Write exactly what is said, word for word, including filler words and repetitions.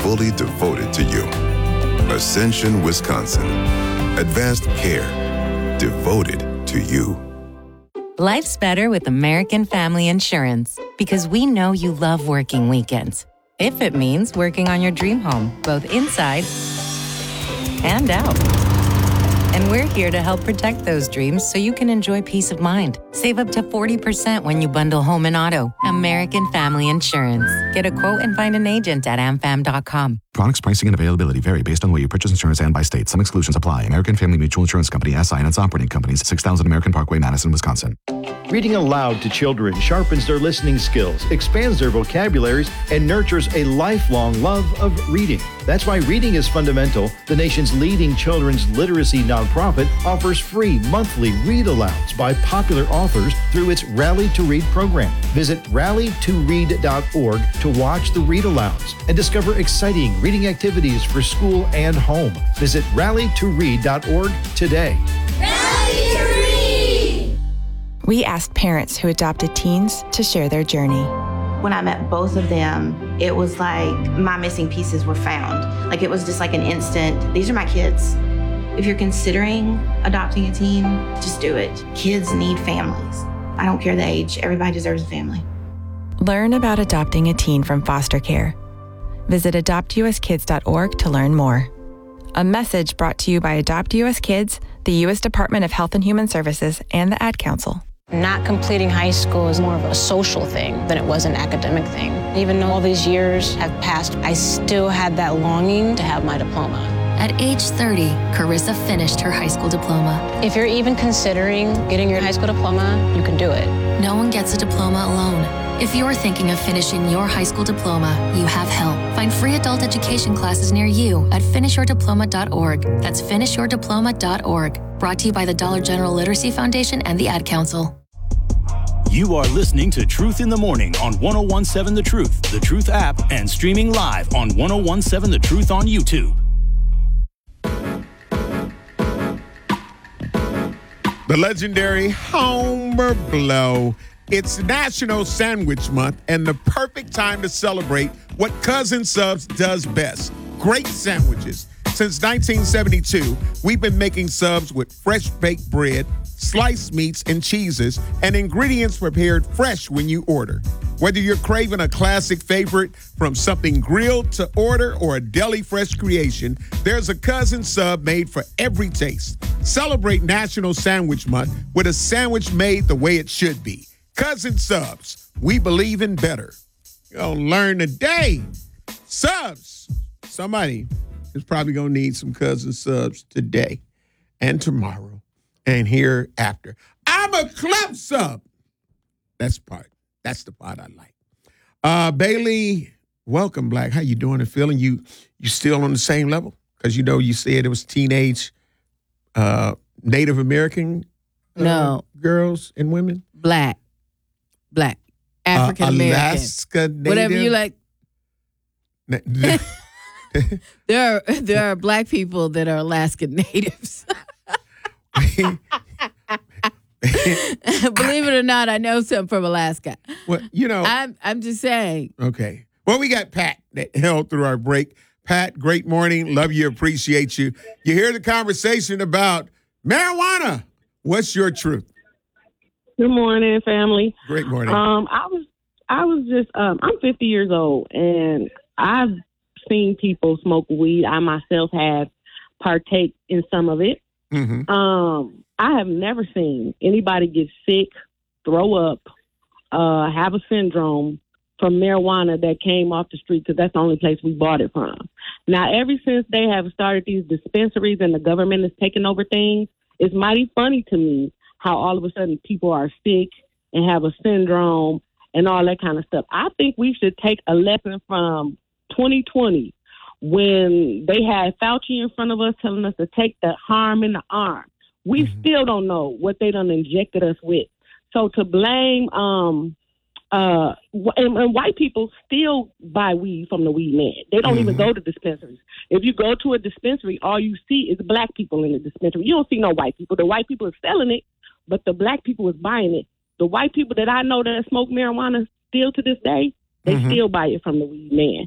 fully devoted to you. Ascension, Wisconsin. Advanced care. Devoted to you. Life's better with American Family Insurance because we know you love working weekends. If it means working on your dream home, both inside and out. And we're here to help protect those dreams so you can enjoy peace of mind. Save up to forty percent when you bundle home and auto. American Family Insurance. Get a quote and find an agent at a m fam dot com. Products, pricing, and availability vary based on where you purchase insurance and by state. Some exclusions apply. American Family Mutual Insurance Company, S I and its operating companies, six thousand American Parkway, Madison, Wisconsin. Reading aloud to children sharpens their listening skills, expands their vocabularies, and nurtures a lifelong love of reading. That's why Reading is Fundamental, the nation's leading children's literacy nonprofit, offers free monthly read-alouds by popular authors through its Rally to Read program. Visit rally to read dot org to watch the read-alouds and discover exciting reading activities for school and home. Visit rally to read dot org today. Rally to Read! We asked parents who adopted teens to share their journey. When I met both of them, it was like my missing pieces were found. Like it was just like an instant, these are my kids. If you're considering adopting a teen, just do it. Kids need families. I don't care the age, everybody deserves a family. Learn about adopting a teen from foster care. Visit adopt u s kids dot org to learn more. A message brought to you by Adopt U S Kids, the U S Department of Health and Human Services, and the Ad Council. Not completing high school is more of a social thing than it was an academic thing. Even though all these years have passed, I still had that longing to have my diploma. At age thirty, Carissa finished her high school diploma. If you're even considering getting your high school diploma, you can do it. No one gets a diploma alone. If you're thinking of finishing your high school diploma, you have help. Find free adult education classes near you at finish your diploma dot org. That's finish your diploma dot org. Brought to you by the Dollar General Literacy Foundation and the Ad Council. You are listening to Truth in the Morning on one oh one point seven The Truth, The Truth app, and streaming live on one oh one point seven The Truth on YouTube. The legendary Homer Blow. It's National Sandwich Month and the perfect time to celebrate what Cousin Subs does best. Great sandwiches. Since nineteen seventy-two, we've been making subs with fresh baked bread, sliced meats and cheeses, and ingredients prepared fresh when you order. Whether you're craving a classic favorite from something grilled to order or a deli fresh creation, there's a Cousin Sub made for every taste. Celebrate National Sandwich Month with a sandwich made the way it should be. Cousin Subs, we believe in better. You're going to learn today. Subs. Somebody is probably going to need some Cousin Subs today and tomorrow and hereafter. I'm a club sub. That's the part. That's the part I like. Uh, Bailey, welcome, Black. How you doing and feeling? You you still on the same level? Because you know you said it was teenage uh, Native American uh, no. girls and women? Black. Black. African American. Uh, Alaska Native. Whatever you like. there are there are black people that are Alaskan natives. Believe it or not, I know some from Alaska. Well, you know, I'm I'm just saying. Okay. Well, we got Pat that held through our break. Pat, great morning. Love you. Appreciate you. You hear the conversation about marijuana. What's your truth? Good morning, family. Great morning. Um, I was I was just um, I'm fifty years old, and I've seen people smoke weed. I myself have partake in some of it. Mm-hmm. Um, I have never seen anybody get sick, throw up, uh, have a syndrome from marijuana that came off the street, because that's the only place we bought it from. Now, ever since they have started these dispensaries and the government is taking over things, it's mighty funny to me how all of a sudden people are sick and have a syndrome and all that kind of stuff. I think we should take a lesson from twenty twenty when they had Fauci in front of us telling us to take the harm in the arm. We mm-hmm. still don't know what they done injected us with. So to blame, um, uh, and, and white people still buy weed from the weed man. They don't mm-hmm. even go to dispensaries. If you go to a dispensary, all you see is black people in the dispensary. You don't see no white people. The white people are selling it, but the black people is buying it. The white people that I know that smoke marijuana still to this day, they mm-hmm. still buy it from the weed man.